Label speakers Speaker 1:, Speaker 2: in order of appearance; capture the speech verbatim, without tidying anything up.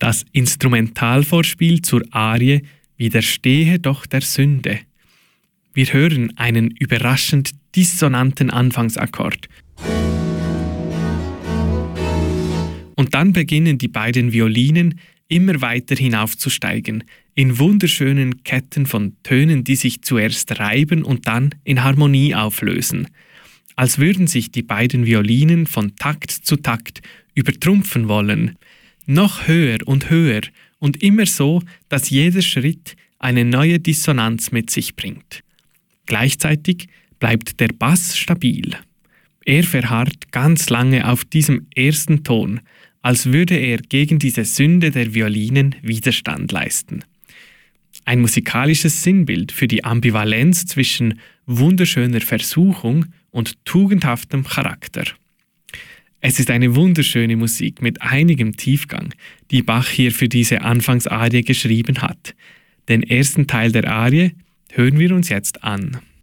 Speaker 1: Das Instrumentalvorspiel zur Arie Widerstehe doch der Sünde. Wir hören einen überraschend dissonanten Anfangsakkord. Und dann beginnen die beiden Violinen immer weiter hinaufzusteigen, in wunderschönen Ketten von Tönen, die sich zuerst reiben und dann in Harmonie auflösen. Als würden sich die beiden Violinen von Takt zu Takt übertrumpfen wollen. Noch höher und höher und immer so, dass jeder Schritt eine neue Dissonanz mit sich bringt. Gleichzeitig bleibt der Bass stabil. Er verharrt ganz lange auf diesem ersten Ton, als würde er gegen diese Sünde der Violinen Widerstand leisten. Ein musikalisches Sinnbild für die Ambivalenz zwischen wunderschöner Versuchung und tugendhaftem Charakter. Es ist eine wunderschöne Musik mit einigem Tiefgang, die Bach hier für diese Anfangsarie geschrieben hat. Den ersten Teil der Arie hören wir uns jetzt an.